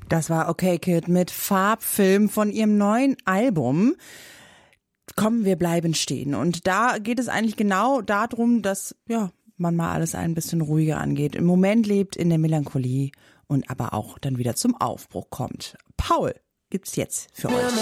Das war Okay Kid mit Farbfilm von ihrem neuen Album. Komm, wir bleiben stehen. Und da geht es eigentlich genau darum, dass man mal alles ein bisschen ruhiger angeht. Im Moment lebt in der Melancholie und aber auch dann wieder zum Aufbruch kommt. Paul gibt's jetzt für euch.